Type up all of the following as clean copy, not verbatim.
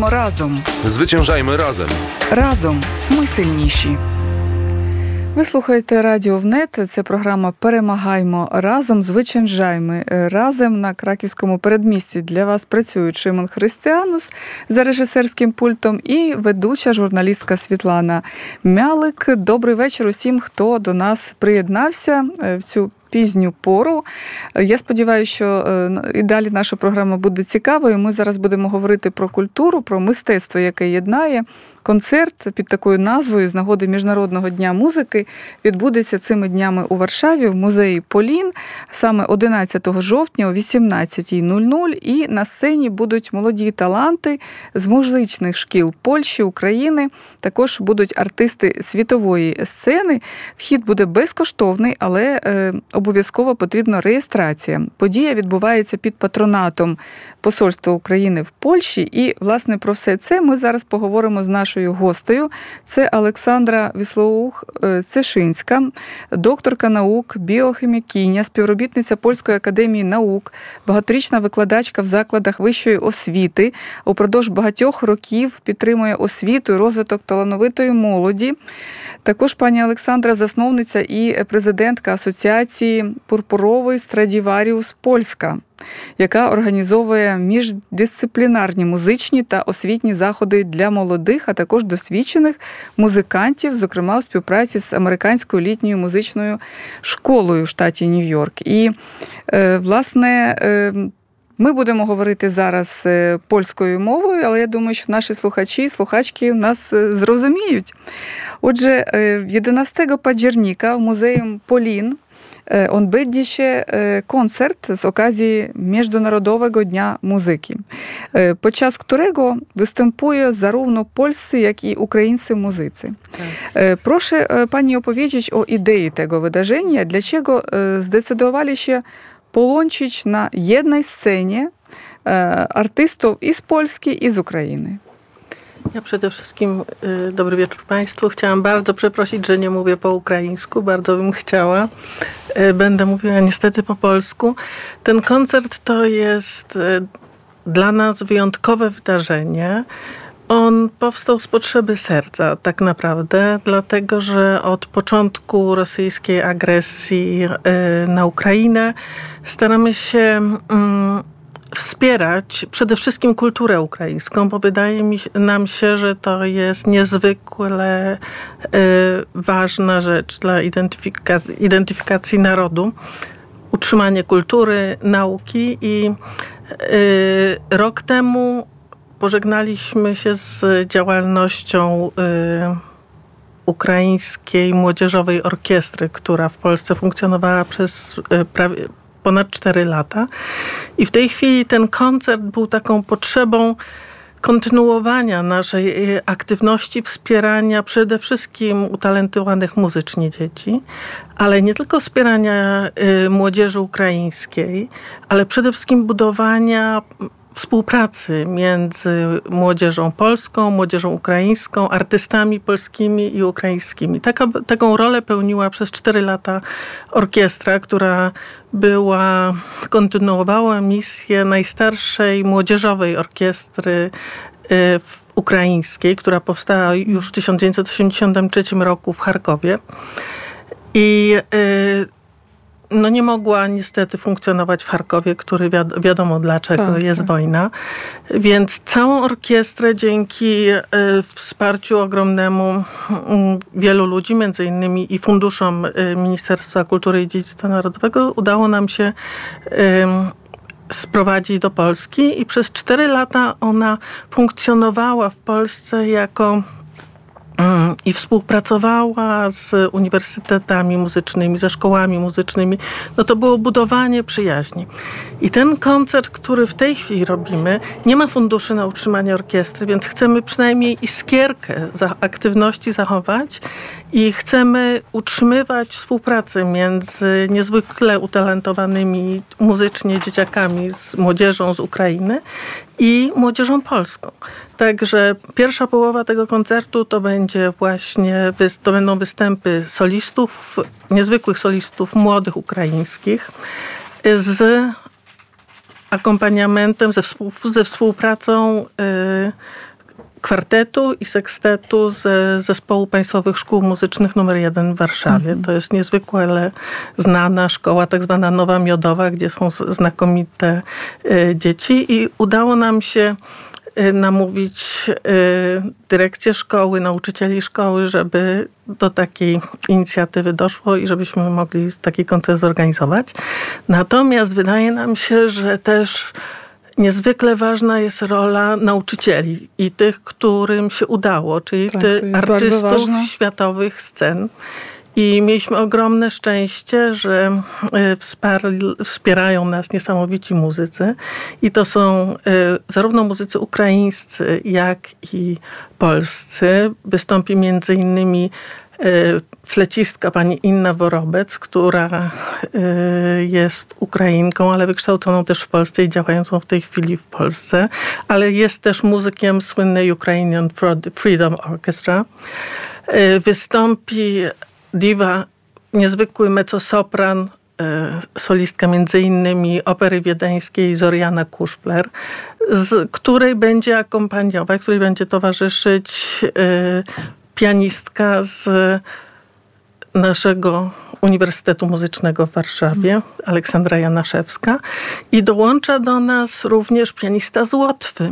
Перемагаємо разом. Зwyciężajmy разом. Разом ми сильніші. Ви слухаєте Радіо ВНЕТ. Це програма «Перемагаймо разом, зwyciężajmy разом». На краківському передмісті для вас працюють Шимон Христианус за режисерським пультом і ведуча журналістка Світлана Мялик. Добрий вечір усім, хто до нас приєднався в цю пізню пору. Я сподіваюся, що і далі наша програма буде цікавою. Ми зараз будемо говорити про культуру, про мистецтво, яке єднає. Концерт під такою назвою з нагоди Міжнародного дня музики відбудеться цими днями у Варшаві в музеї Полін, саме 11 жовтня о 18:00. І на сцені будуть молоді таланти з музичних шкіл Польщі, України. Також будуть артисти світової сцени. Вхід буде безкоштовний, але обов'язково потрібна реєстрація. Подія відбувається під патронатом Посольства України в Польщі. І, власне, про все це ми зараз поговоримо з нашою гостею. Це Олександра Віслоух-Цешинська, докторка наук, біохімікиня, співробітниця Польської академії наук, багаторічна викладачка в закладах вищої освіти. Упродовж багатьох років підтримує освіту і розвиток талановитої молоді. Також пані Олександра засновниця і президентка Асоціації Пурпуровий Страдіваріус Польська, яка організовує міждисциплінарні музичні та освітні заходи для молодих, а також досвідчених музикантів, зокрема у співпраці з американською літньою музичною школою в штаті Нью-Йорк. І, власне, ми будемо говорити зараз польською мовою, але я думаю, що наші слухачі і слухачки нас зрозуміють. Отже, 11 października w Muzeum Polin odbędzie się koncert z okazji Międzynarodowego Dnia Muzyki, podczas którego występują zarówno polscy, jak i ukraińscy muzycy. Proszę pani opowiedzieć o idei tego wydarzenia, dlaczego zdecydowali się połączyć na jednej scenie artystów i z Polski, i z Ukrainy. Ja przede wszystkim, dobry wieczór Państwu, chciałam bardzo przeprosić, że nie mówię po ukraińsku, bardzo bym chciała. Będę mówiła niestety po polsku. Ten koncert to jest dla nas wyjątkowe wydarzenie. On powstał z potrzeby serca tak naprawdę, dlatego że od początku rosyjskiej agresji na Ukrainę staramy się wspierać przede wszystkim kulturę ukraińską, bo wydaje nam się, że to jest niezwykle ważna rzecz dla identyfikacji narodu, utrzymanie kultury, nauki i rok temu pożegnaliśmy się z działalnością ukraińskiej młodzieżowej orkiestry, która w Polsce funkcjonowała przez ponad 4 lata. I w tej chwili ten koncert był taką potrzebą kontynuowania naszej aktywności, wspierania przede wszystkim utalentowanych muzycznie dzieci, ale nie tylko wspierania młodzieży ukraińskiej, ale przede wszystkim budowania współpracy między młodzieżą polską, młodzieżą ukraińską, artystami polskimi i ukraińskimi. Taką rolę pełniła przez 4 lata orkiestra, która kontynuowała misję najstarszej młodzieżowej orkiestry ukraińskiej, która powstała już w 1983 roku w Charkowie. I nie mogła niestety funkcjonować w Charkowie, który wiadomo dlaczego, jest wojna. Więc całą orkiestrę dzięki wsparciu ogromnemu wielu ludzi, między innymi i funduszom Ministerstwa Kultury i Dziedzictwa Narodowego, udało nam się sprowadzić do Polski i przez 4 lata ona funkcjonowała w Polsce i współpracowała z uniwersytetami muzycznymi, ze szkołami muzycznymi. To było budowanie przyjaźni. I ten koncert, który w tej chwili robimy, nie ma funduszy na utrzymanie orkiestry, więc chcemy przynajmniej iskierkę aktywności zachować i chcemy utrzymywać współpracę między niezwykle utalentowanymi muzycznie dzieciakami, z młodzieżą z Ukrainy i młodzieżą polską. Także pierwsza połowa tego koncertu to będą występy solistów, niezwykłych solistów młodych ukraińskich z akompaniamentem, ze współpracą kwartetu i sekstetu ze Zespołu Państwowych Szkół Muzycznych nr 1 w Warszawie. To jest niezwykle znana szkoła, tak zwana Nowa Miodowa, gdzie są znakomite dzieci i udało nam się namówić dyrekcję szkoły, nauczycieli szkoły, żeby do takiej inicjatywy doszło i żebyśmy mogli taki koncert zorganizować. Natomiast wydaje nam się, że też niezwykle ważna jest rola nauczycieli i tych, którym się udało, czyli tych artystów światowych scen. I mieliśmy ogromne szczęście, że wspierają nas niesamowici muzycy. I to są zarówno muzycy ukraińscy, jak i polscy. Wystąpi między innymi flecistka pani Inna Worobec, która jest Ukrainką, ale wykształconą też w Polsce i działającą w tej chwili w Polsce. Ale jest też muzykiem słynnej Ukrainian Freedom Orchestra. Wystąpi diwa, niezwykły mezzosopran, solistka między innymi Opery Wiedeńskiej Zoriana Kuszpler, której będzie akompaniować, której będzie towarzyszyć pianistka z naszego Uniwersytetu Muzycznego w Warszawie, Aleksandra Janaszewska. I dołącza do nas również pianista z Łotwy,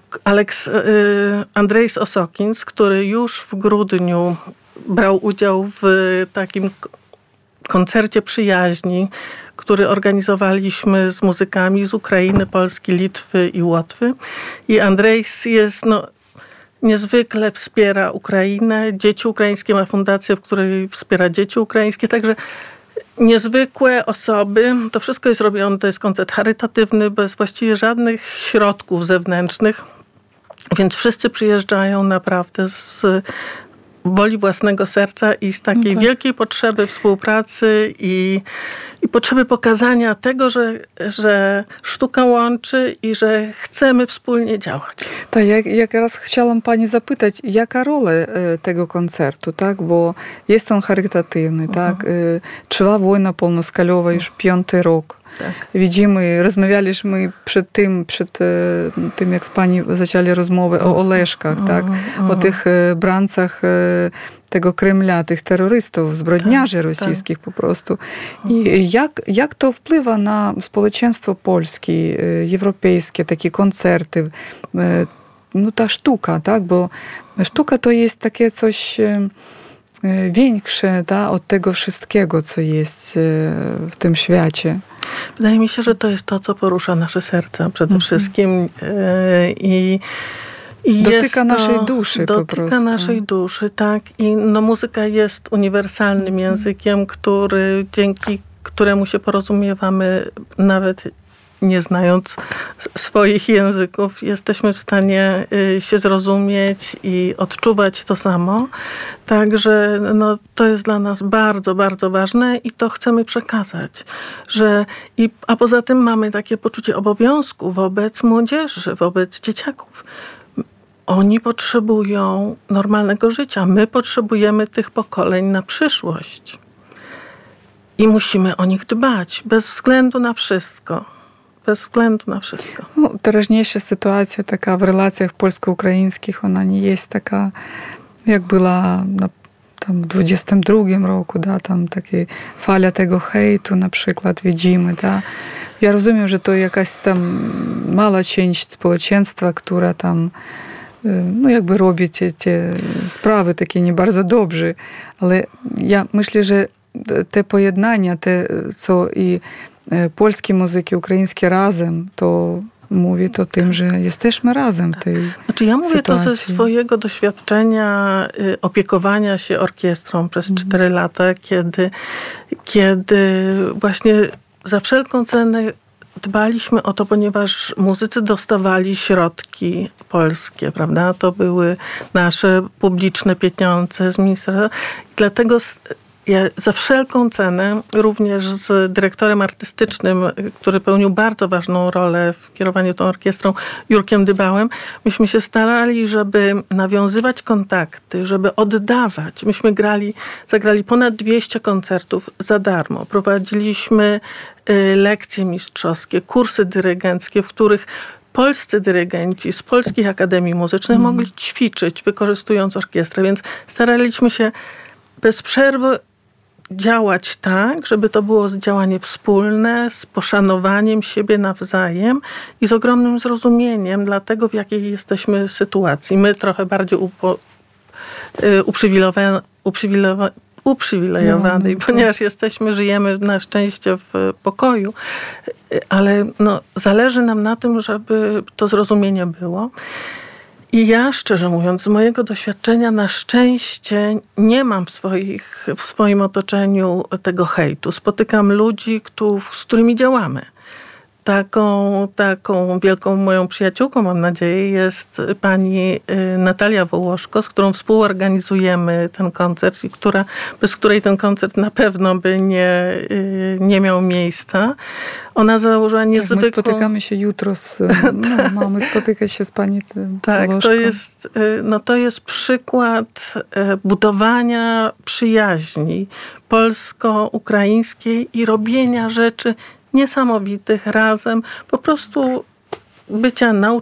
Andrzej Osokins, który już w grudniu brał udział w takim koncercie przyjaźni, który organizowaliśmy z muzykami z Ukrainy, Polski, Litwy i Łotwy. I Andrzej jest, niezwykle wspiera Ukrainę. Dzieci ukraińskie ma fundację, w której wspiera dzieci ukraińskie. Także niezwykłe osoby. To wszystko jest robione, to jest koncert charytatywny, bez właściwie żadnych środków zewnętrznych. Więc wszyscy przyjeżdżają naprawdę z woli własnego serca i z takiej wielkiej potrzeby współpracy i potrzeby pokazania tego, że sztuka łączy i że chcemy wspólnie działać. Tak, ja raz chciałam pani zapytać, jaka rola tego koncertu, tak? Bo jest on charytatywny, tak? Trwa wojna polnoskalowa już 5. rok. Tak. Widzimy, rozmawialiśmy przed tym, jak z pani zaczęli rozmowę o Oleszkach, tak? O tych brancach tego Kremla, tych terrorystów, zbrodniarzy rosyjskich po prostu. I jak to wpływa na społeczeństwo polskie, europejskie, takie koncerty, ta sztuka, tak? Bo sztuka to jest takie coś większe, tak? Od tego wszystkiego, co jest w tym świecie. Wydaje mi się, że to jest to, co porusza nasze serca przede wszystkim. I dotyka naszej duszy po prostu. Dotyka naszej duszy, tak. I muzyka jest uniwersalnym językiem, dzięki któremu się porozumiewamy nawet nie znając swoich języków, jesteśmy w stanie się zrozumieć i odczuwać to samo. Także to jest dla nas bardzo, bardzo ważne i to chcemy przekazać. A poza tym mamy takie poczucie obowiązku wobec młodzieży, wobec dzieciaków. Oni potrzebują normalnego życia. My potrzebujemy tych pokoleń na przyszłość. I musimy o nich dbać, bez względu na wszystko. Bez względu na wszystko. Teraźniejsza sytuacja taka w relacjach polsko-ukraińskich, ona nie jest taka, jak była tam w 22 roku, tam takie fala tego hejtu na przykład widzimy, Ja rozumiem, że to jakaś tam mała część społeczeństwa, która tam jakby robi te sprawy takie nie bardzo dobrze, ale ja myślę, że te pojednania, co i polskie muzyki, ukraińskie razem, to mówi to tym, że jesteśmy razem w tej ja mówię sytuacji. To ze swojego doświadczenia opiekowania się orkiestrą przez 4 lata, kiedy właśnie za wszelką cenę dbaliśmy o to, ponieważ muzycy dostawali środki polskie, prawda? To były nasze publiczne pieniądze z ministerstwa. Dlatego ja za wszelką cenę, również z dyrektorem artystycznym, który pełnił bardzo ważną rolę w kierowaniu tą orkiestrą, Jurkiem Dybałem, myśmy się starali, żeby nawiązywać kontakty, żeby oddawać. Myśmy zagrali ponad 200 koncertów za darmo. Prowadziliśmy lekcje mistrzowskie, kursy dyrygenckie, w których polscy dyrygenci z polskich akademii muzycznych mogli ćwiczyć, wykorzystując orkiestrę, więc staraliśmy się bez przerwy działać tak, żeby to było działanie wspólne, z poszanowaniem siebie nawzajem i z ogromnym zrozumieniem dla tego, w jakiej jesteśmy sytuacji. My trochę bardziej uprzywilejowanej, ponieważ żyjemy na szczęście w pokoju, ale zależy nam na tym, żeby to zrozumienie było. I ja, szczerze mówiąc, z mojego doświadczenia na szczęście nie mam w swoim otoczeniu tego hejtu. Spotykam ludzi, z którymi działamy. Taką wielką moją przyjaciółką, mam nadzieję, jest pani Natalia Wołoszko, z którą współorganizujemy ten koncert i bez której ten koncert na pewno by nie miał miejsca. Ona założyła niezwykłą... My spotykamy się jutro mamy spotykać się z pani Wołoszko. To jest przykład budowania przyjaźni polsko-ukraińskiej i robienia rzeczy niesamowitych razem, po prostu bycia